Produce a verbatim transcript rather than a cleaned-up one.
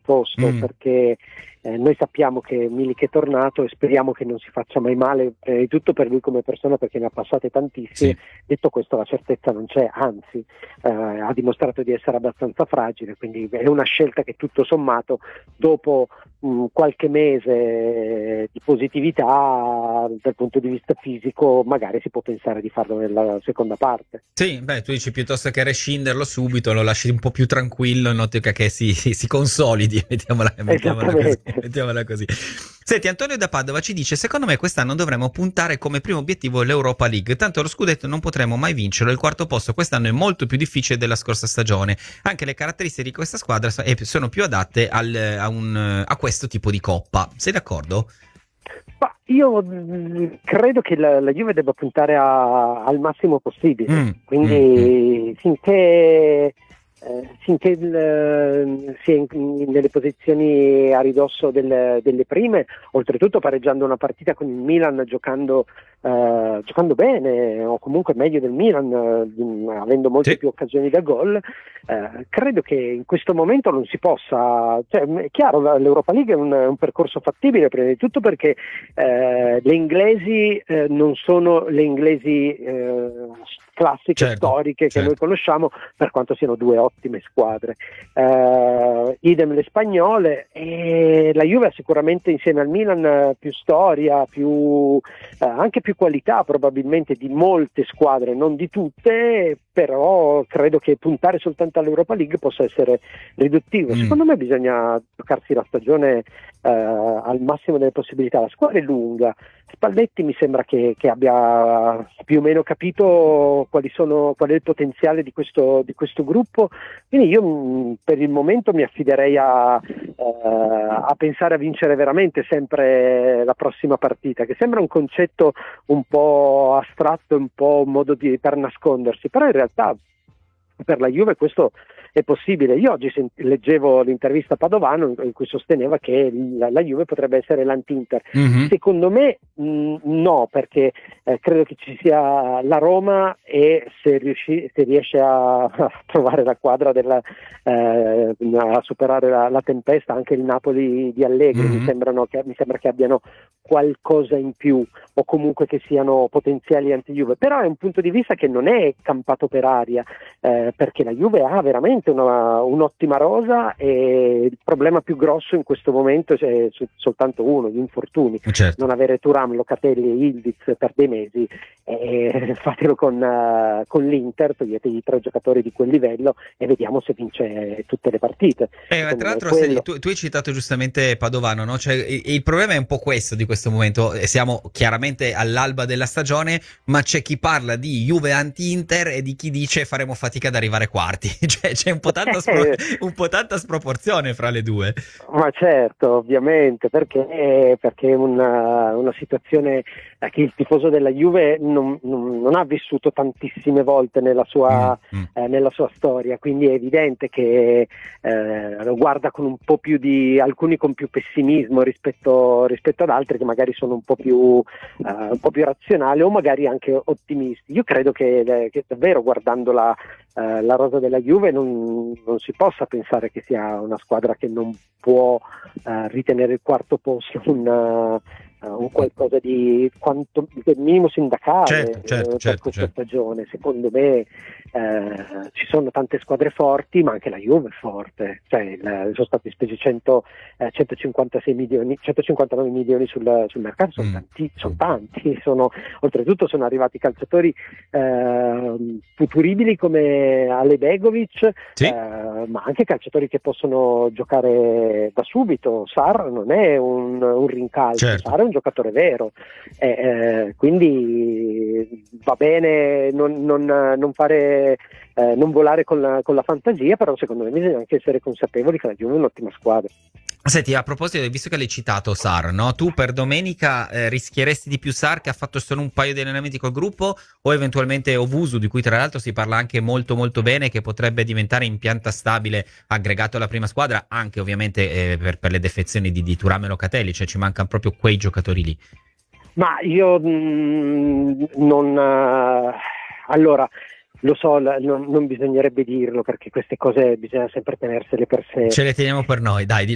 posto, Mm. perché eh, noi sappiamo che Milik è tornato e speriamo che non si faccia mai male, prima di tutto per lui come persona, perché ne ha passate tantissime. Sì. Detto questo, la certezza non c'è, anzi eh, ha dimostrato di essere abbastanza fragile, quindi è una scelta che tutto sommato dopo mh, qualche mese di positività dal punto di vista fisico magari si può pensare di farlo nella seconda parte. Sì, beh, tu dici piuttosto che rescinderlo subito, lo lasci un po' più tranquillo in ottica che si, si, si consolidi, mettiamola, mettiamola così, Esattamente. mettiamola così. Senti, Antonio da Padova ci dice: secondo me quest'anno dovremmo puntare come primo obiettivo l'Europa League, tanto lo scudetto non potremo mai vincerlo, il quarto posto quest'anno è molto più difficile della scorsa stagione, anche le caratteristiche di questa squadra so- eh, sono più adatte al, a, un, a questo tipo di coppa. Sei d'accordo? Ma io mh, credo che la, la Juve debba puntare a- al massimo possibile, Mm, mm, mm. quindi finché, eh, finché il, eh, si è in- in- nelle posizioni a ridosso del- delle prime, oltretutto pareggiando una partita con il Milan, giocando, eh, giocando bene o comunque meglio del Milan, eh, avendo molte Sì. più occasioni da gol, eh, credo che in questo momento non si possa, cioè, è chiaro, la- l'Europa League è un, è un percorso fattibile prima di tutto perché eh, le inglesi eh, non sono le inglesi eh, classiche, Certo, storiche che noi certo. conosciamo, per quanto siano due ottime squadre. Eh, idem le spagnole, e la Juve ha sicuramente insieme al Milan eh, più storia, più, eh, anche più qualità probabilmente di molte squadre, non di tutte, però credo che puntare soltanto all'Europa League possa essere riduttivo. Mm. Secondo me bisogna giocarsi la stagione eh, al massimo delle possibilità. La squadra è lunga. Spalletti mi sembra che, che abbia più o meno capito quali sono, qual è il potenziale di questo, di questo gruppo, quindi io mh, per il momento mi affiderei a, eh, a pensare a vincere veramente sempre la prossima partita, che sembra un concetto un po' astratto, un po' un modo di, per nascondersi, però in realtà per la Juve questo è possibile. Io oggi sent- leggevo l'intervista a Padovano in, in cui sosteneva che la, la Juve potrebbe essere l'anti-Inter. Mhm. Secondo me mh, no, perché eh, credo che ci sia la Roma e se, riusci- se riesce a, a trovare la quadra della, eh, a superare la, la tempesta, anche il Napoli di Allegri mi, Mhm. sembrano che, mi sembra che abbiano qualcosa in più o comunque che siano potenziali anti-Juve, però è un punto di vista che non è campato per aria, eh, perché la Juve ha veramente una, un'ottima rosa e il problema più grosso in questo momento è so- soltanto uno, gli infortuni. Certo. Non avere Thuram, Locatelli e Ildiz per dei mesi, eh, fatelo con, uh, con l'Inter, toglietegli tre giocatori di quel livello e vediamo se vince tutte le partite. Eh, ma Secondo tra me l'altro, se- quello. tu, tu hai citato giustamente Padovano, no? Cioè, il, il problema è un po' questo di questo momento. Eh, Siamo chiaramente all'alba della stagione, ma c'è chi parla di Juve anti-Inter e di chi dice faremo fatica ad arrivare quarti. Cioè, c'è un po' tanta, spro- un po' tanta sproporzione fra le due. Ma certo, ovviamente, perché, perché è una, una situazione eh, che il tifoso della Juve non, non- non ha vissuto tantissime volte nella Mm, sua, mm. eh, nella sua storia, quindi è evidente che eh, lo guarda con un po' più di, alcuni con più pessimismo rispetto, rispetto ad altri che magari sono un po' più, eh, un po' più razionali o magari anche ottimisti. Io credo che, che davvero guardando la, eh, la rosa della Juve non, non si possa pensare che sia una squadra che non può eh, ritenere il quarto posto un, uh, un qualcosa di quanto del minimo sindacale Certo, certo, eh, per certo, questa certo. stagione. Secondo me eh, ci sono tante squadre forti, ma anche la Juve è forte, cioè, il, sono stati spesi cento, eh, centocinquantasei milioni, centocinquantanove milioni sul, sul mercato, sono Mm. tanti, sono tanti, sono, oltretutto sono arrivati calciatori eh, futuribili come Ale Begovic, Sì, eh, ma anche calciatori che possono giocare da subito. Sarr non è un, un rincalzo, certo. Sarr è un giocatore vero, eh, eh, quindi va bene non, non, non fare eh, non volare con la, con la fantasia, però secondo me bisogna anche essere consapevoli che la Juve è un'ottima squadra. Senti, a proposito, visto che l'hai citato Sar, no? Tu per domenica eh, rischieresti di più Sar che ha fatto solo un paio di allenamenti col gruppo o eventualmente Ovusu, di cui tra l'altro si parla anche molto molto bene, che potrebbe diventare in pianta stabile aggregato alla prima squadra, anche ovviamente eh, per, per le defezioni di, di Thuram e Locatelli, cioè ci mancano proprio quei giocatori lì. Ma io mh, non eh, allora lo so, la- non, non bisognerebbe dirlo perché queste cose bisogna sempre tenersele per sé. Ce le teniamo per noi, dai,